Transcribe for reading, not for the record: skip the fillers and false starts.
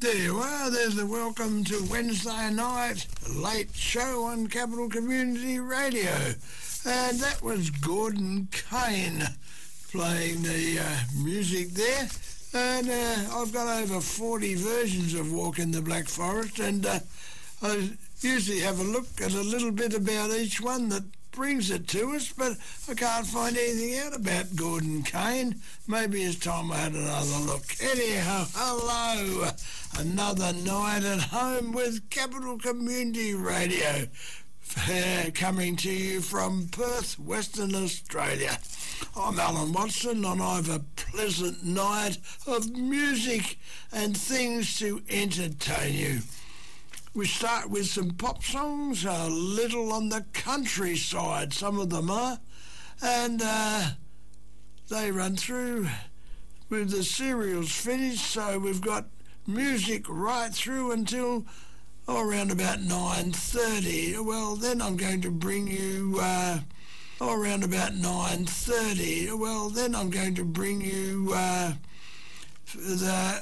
There you are, there's the welcome to Wednesday night late show on Capital Community Radio. And that was Gordon Kane playing the music there. And I've got over 40 versions of Walk in the Black Forest, and I usually have a look at a little bit about each one that brings it to us, but I can't find anything out about Gordon Kane. Maybe it's time I had another look. Anyhow, hello. Another night at home with Capital Community Radio, coming to you from Perth, Western Australia. I'm Alan Watson, and I've a pleasant night of music and things to entertain you. We start with some pop songs, a little on the countryside, some of them are, and they run through with the serials finished, so we've got music right through until around about 9:30. Well, then I'm going to bring you around about 9:30. Well, then I'm going to bring you the